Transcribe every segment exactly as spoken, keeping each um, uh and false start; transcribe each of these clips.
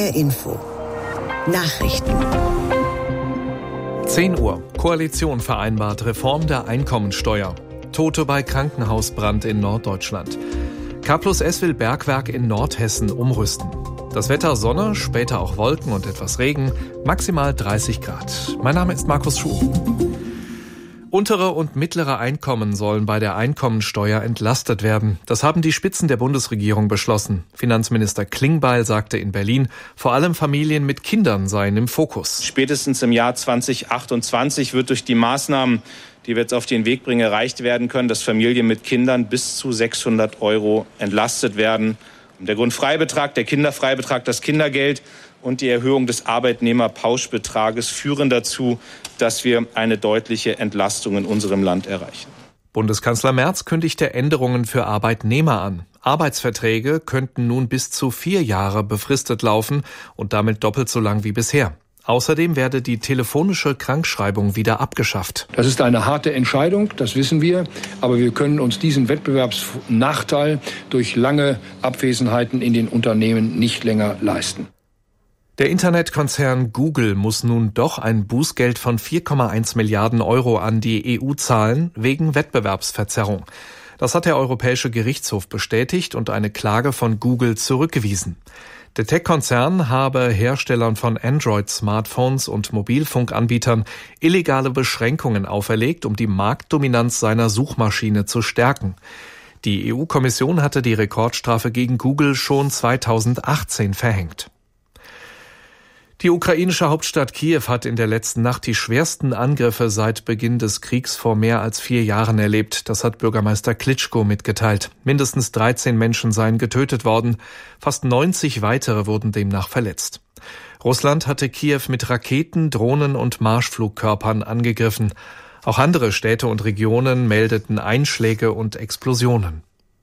H R Info Nachrichten. zehn Uhr. Koalition vereinbart Reform der Einkommensteuer. Tote bei Krankenhausbrand in Norddeutschland. K plus S will Bergwerk in Nordhessen umrüsten. Das Wetter Sonne, später auch Wolken und etwas Regen, maximal dreißig Grad. Mein Name ist Markus Schuh. Untere und mittlere Einkommen sollen bei der Einkommensteuer entlastet werden. Das haben die Spitzen der Bundesregierung beschlossen. Finanzminister Klingbeil sagte in Berlin, vor allem Familien mit Kindern seien im Fokus. Spätestens im Jahr zwanzig achtundzwanzig wird durch die Maßnahmen, die wir jetzt auf den Weg bringen, erreicht werden können, dass Familien mit Kindern bis zu sechshundert Euro entlastet werden. Der Grundfreibetrag, der Kinderfreibetrag, das Kindergeld und die Erhöhung des Arbeitnehmerpauschbetrages führen dazu, dass wir eine deutliche Entlastung in unserem Land erreichen. Bundeskanzler Merz kündigte Änderungen für Arbeitnehmer an. Arbeitsverträge könnten nun bis zu vier Jahre befristet laufen und damit doppelt so lang wie bisher. Außerdem werde die telefonische Krankschreibung wieder abgeschafft. Das ist eine harte Entscheidung, das wissen wir. Aber wir können uns diesen Wettbewerbsnachteil durch lange Abwesenheiten in den Unternehmen nicht länger leisten. Der Internetkonzern Google muss nun doch ein Bußgeld von vier Komma eins Milliarden Euro an die E U zahlen, wegen Wettbewerbsverzerrung. Das hat der Europäische Gerichtshof bestätigt und eine Klage von Google zurückgewiesen. Der Tech-Konzern habe Herstellern von Android-Smartphones und Mobilfunkanbietern illegale Beschränkungen auferlegt, um die Marktdominanz seiner Suchmaschine zu stärken. Die E U-Kommission hatte die Rekordstrafe gegen Google schon zweitausendachtzehn verhängt. Die ukrainische Hauptstadt Kiew hat in der letzten Nacht die schwersten Angriffe seit Beginn des Kriegs vor mehr als vier Jahren erlebt. Das hat Bürgermeister Klitschko mitgeteilt. Mindestens dreizehn Menschen seien getötet worden. Fast neunzig weitere wurden demnach verletzt. Russland hatte Kiew mit Raketen, Drohnen und Marschflugkörpern angegriffen. Auch andere Städte und Regionen meldeten Einschläge und Explosionen.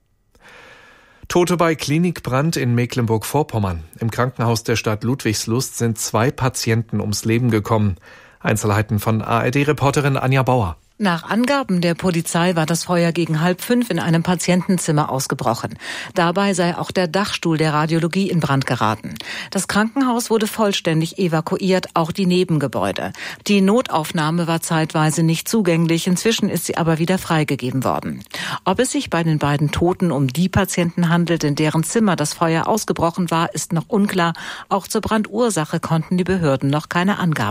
Tote bei Klinikbrand in Mecklenburg-Vorpommern. Im Krankenhaus der Stadt Ludwigslust sind zwei Patienten ums Leben gekommen. Einzelheiten von A R D-Reporterin Anja Bauer. Nach Angaben der Polizei war das Feuer gegen halb fünf in einem Patientenzimmer ausgebrochen. Dabei sei auch der Dachstuhl der Radiologie in Brand geraten. Das Krankenhaus wurde vollständig evakuiert, auch die Nebengebäude. Die Notaufnahme war zeitweise nicht zugänglich, inzwischen ist sie aber wieder freigegeben worden. Ob es sich bei den beiden Toten um die Patienten handelt, in deren Zimmer das Feuer ausgebrochen war, ist noch unklar. Auch zur Brandursache konnten die Behörden noch keine Angaben